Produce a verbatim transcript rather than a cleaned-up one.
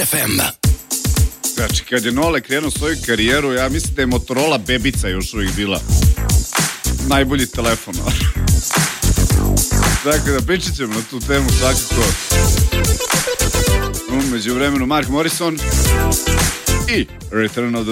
F M. Znači, kad je Nole krenuo svoju karijeru, ja mislim da je Motorola bebica još uvijek bila najbolji telefon. Dakle, da pričat ćemo na tu temu svakako. Umeđu vremenu Mark Morrison i Return of the